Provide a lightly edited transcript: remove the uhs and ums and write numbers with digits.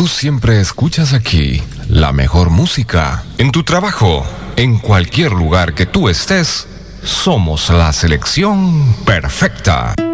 Tú siempre escuchas aquí la mejor música. En tu trabajo, en cualquier lugar que tú estés, somos la selección perfecta.